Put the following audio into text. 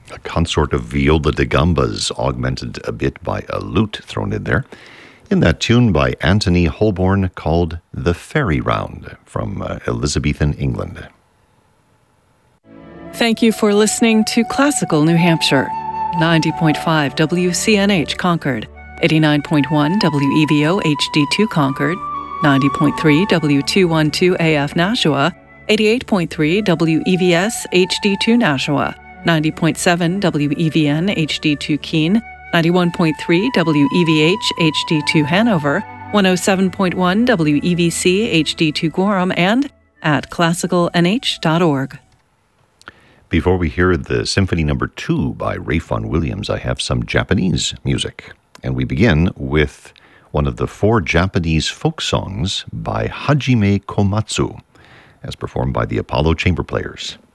a consort of viola da gambas augmented a bit by a lute thrown in there, in that tune by Anthony Holborn called The Fairy Round from Elizabethan England. Thank you for listening to Classical New Hampshire. 90.5 WCNH Concord, 89.1 WEVO HD2 Concord, 90.3 W212 AF Nashua, 88.3 WEVS HD2 Nashua, 90.7 WEVN HD2 Keene, 91.3 WEVH HD2 Hanover, 107.1 WEVC HD2 Gorham, and at classicalnh.org. Before we hear the Symphony No. 2 by Ralph Vaughan Williams, I have some Japanese music. And we begin with one of the 4 Japanese folk songs by Hajime Komatsu, as performed by the Apollo Chamber Players.